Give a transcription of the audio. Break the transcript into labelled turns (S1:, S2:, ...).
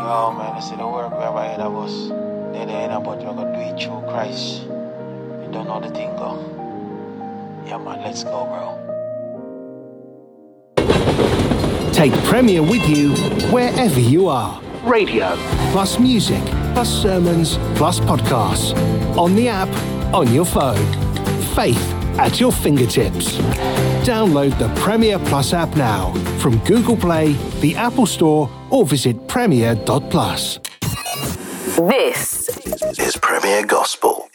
S1: Oh man, I see the work we have ahead of us. Then they end up, but we're gonna do it through Christ. You don't know the thing, go. Yeah man, let's go, bro.
S2: Take Premier with you wherever you are. Radio, plus music, plus sermons, plus podcasts. On the app, on your phone. Faith at your fingertips. Download the Premier Plus app now from Google Play, the Apple Store, or visit premier.plus.
S3: This
S4: is Premier Gospel.